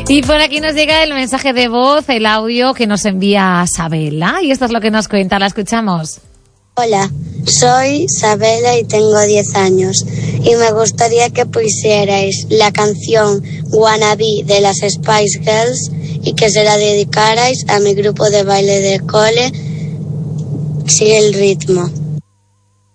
Y por aquí nos llega el mensaje de voz, el audio que nos envía Sabela. Y esto es lo que nos cuenta, la escuchamos. Hola, soy Sabela y tengo 10 años. Y me gustaría que pusierais la canción Wannabe de las Spice Girls y que se la dedicarais a mi grupo de baile de cole. Sigue el ritmo.